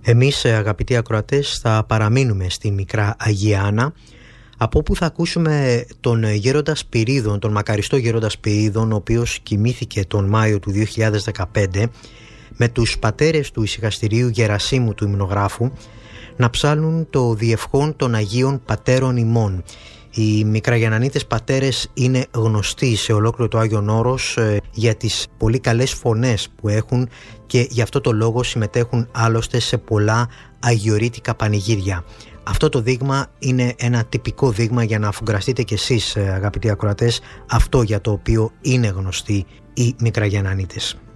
Εμείς, αγαπητοί ακροατές, θα παραμείνουμε στη Μικρά Αγία Άννα, από όπου θα ακούσουμε τον γέροντα Σπυρίδων, τον μακαριστό γέροντα Σπυρίδων, ο οποίος κοιμήθηκε τον Μάιο του 2015 με τους πατέρες του ησυχαστηρίου Γερασίμου του Υμνογράφου να ψάλουν το διευχόν των Αγίων Πατέρων ημών. Οι Μικραγιαννανίτες πατέρες είναι γνωστοί σε ολόκληρο το Άγιον Όρος για τις πολύ καλές φωνές που έχουν και γι' αυτό το λόγο συμμετέχουν άλλωστε σε πολλά αγιορείτικα πανηγύρια. Αυτό το δείγμα είναι ένα τυπικό δείγμα για να αφουγκραστείτε κι εσείς, αγαπητοί ακροατές, αυτό για το οποίο είναι γνωστοί οι Μικραγιαννανίτες.